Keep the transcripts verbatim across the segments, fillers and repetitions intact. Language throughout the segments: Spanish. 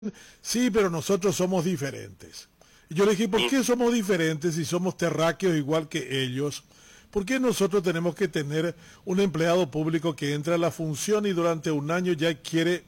Sí, pero nosotros somos diferentes. Y yo le dije, ¿por Y qué somos diferentes si somos terráqueos igual que ellos? ¿Por qué nosotros tenemos que tener un empleado público que entra a la función y durante un año ya quiere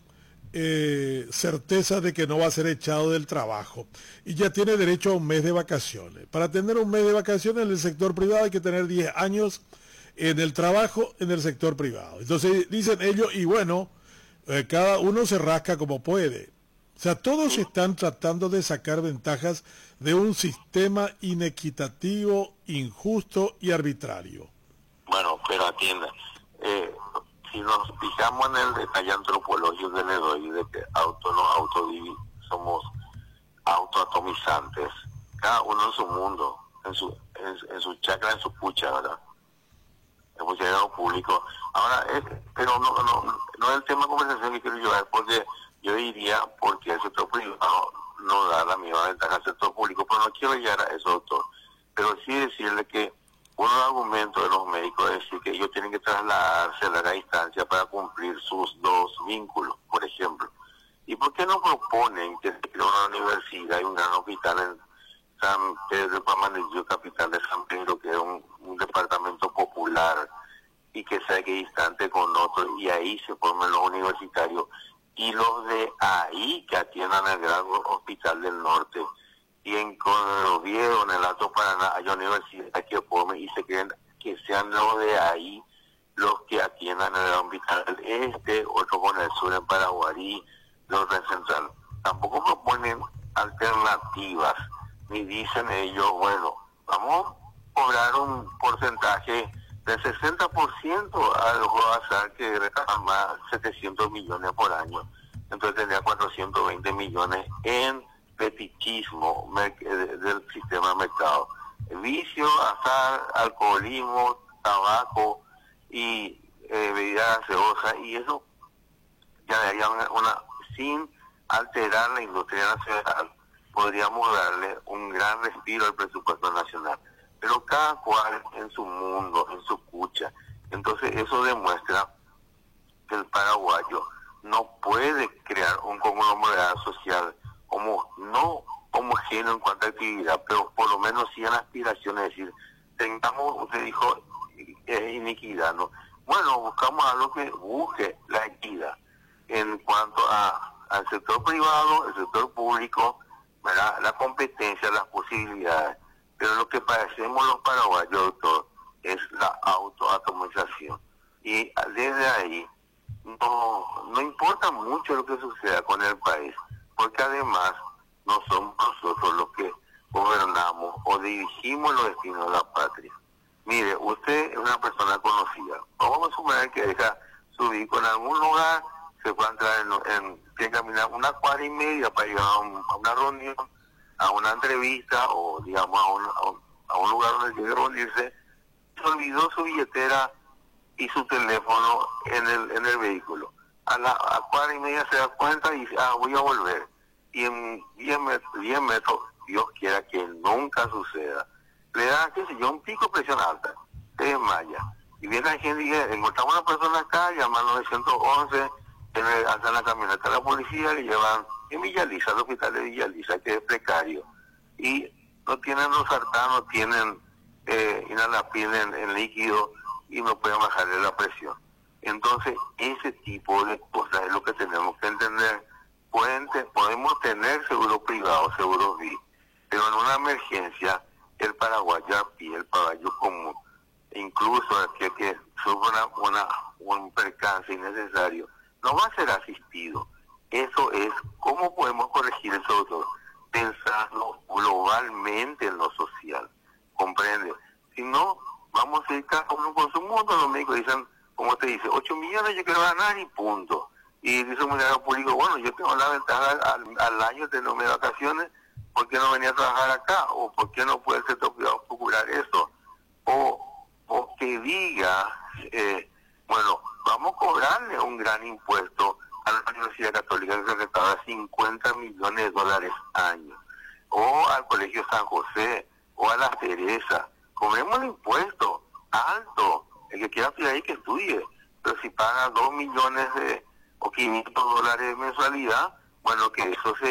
eh, certeza de que no va a ser echado del trabajo y ya tiene derecho a un mes de vacaciones? Para tener un mes de vacaciones en el sector privado hay que tener diez años en el trabajo en el sector privado. Entonces dicen ellos, y bueno, eh, cada uno se rasca como puede. O sea, todos sí, están tratando de sacar ventajas de un sistema inequitativo, injusto y arbitrario. bueno, pero atienda. Eh, si nos fijamos en el detalle antropológico que le doy de que auto no autodivi somos autoatomizantes, cada uno en su mundo, en su en, en su chakra, en su pucha, ¿verdad? El funcionario público. Ahora, es, pero no, no, no es el tema de conversación que quiero llevar, porque yo diría, porque el sector privado no da la misma ventaja al sector público, pero no quiero llegar a eso, doctor. Pero sí decirle que uno de los argumentos de los médicos es decir que ellos tienen que trasladarse a larga distancia para cumplir sus dos vínculos, por ejemplo. ¿Y por qué no proponen que se cree una universidad y un gran hospital en San Pedro de Pamandillo, capital de San Pedro, que es un, un departamento popular y que sea que distante con otro, y ahí se formen los universitarios y los de ahí que atiendan el gran hospital del norte, y en con los viejos en el Alto Paraná hay universidades que formen y se creen que sean los de ahí los que atiendan el hospital del este, otro con el sur en Paraguarí, los del central. Tampoco proponen alternativas, ni dicen ellos, bueno, vamos a cobrar un porcentaje del sesenta por ciento al azar que recaba más setecientos millones por año. Entonces tendría cuatrocientos veinte millones en fetichismo del sistema de mercado. Vicio, azar, alcoholismo, tabaco y eh, bebidas gaseosas, y eso ya daría una, una, sin alterar la industria nacional, podríamos darle un gran respiro al presupuesto nacional. Pero cada cual en su mundo, en su cucha. Entonces eso demuestra que el paraguayo no puede crear un conglomerado social como no homogéneo en cuanto a actividad, pero por lo menos sí en aspiraciones, es decir, tengamos, usted dijo, eh, iniquidad, ¿no? Bueno, buscamos algo que busque la equidad en cuanto a al sector privado, el sector público, ¿verdad? La competencia, las posibilidades. Pero lo que padecemos los paraguayos, doctor, es la autoatomización. Y desde ahí no, no importa mucho lo que suceda con el país, porque además no somos nosotros los que gobernamos o dirigimos los destinos de la patria. Mire, usted es una persona conocida. Vamos a suponer que deja su vehículo en algún lugar, se puede entrar en, en tiene que caminar una cuadra y media para llegar a, un, a una reunión, a una entrevista o digamos a un, a un, a un lugar donde llegue a reunirse. Se olvidó su billetera y su teléfono en el en el vehículo. A la a cuadra y media se da cuenta y dice, ah, voy a volver. Y en diez metros, Dios quiera que nunca suceda, le da, qué sé yo, un pico de presión alta, se desmaya. Y viene la gente y dice, encontramos una persona acá, llaman nueve once, hacen la camioneta a la policía, le llevan en Villaliza, al hospital de Villaliza, que es precario. Y no tienen los sartán, no tienen eh, inhalapina en, en líquido y no pueden bajarle la presión. Entonces, ese tipo de cosas es lo que tenemos que entender. Pueden te, podemos tener seguros privados, seguros V I P, pero en una emergencia, el paraguayo a pie, el paraguayo común, incluso el que, que sufre una, una, un percance innecesario, no va a ser asistido. Eso es, ¿cómo podemos corregir eso, doctor? Pensarlo globalmente en lo social, ¿comprende? Si no, vamos a ir cada uno con su mundo. Los médicos dicen, como te dice, ocho millones yo quiero ganar y punto. Y dice un funcionario público, bueno, yo tengo la ventaja al, al año de no me vacaciones, ¿por qué no venía a trabajar acá? ¿O por qué no puede ser procurar eso? O, o que diga, eh, bueno, vamos a cobrarle un gran impuesto a la Universidad Católica que se recauda cincuenta millones de dólares año, o al Colegio San José, o a la Teresa. Cobremos el impuesto alto, el que quiera estudiar ahí que estudie, pero si paga dos millones de o quinientos dólares de mensualidad, Bueno, que eso se